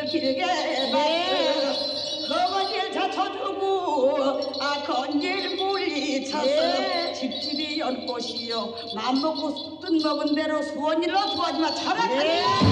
길게 봤어. 허벅지에 자쳐주고 건질 물리쳤어. 집집이 연꽃이요 맘먹고 뜬 먹은 대로 수원일로 수원이마 차라리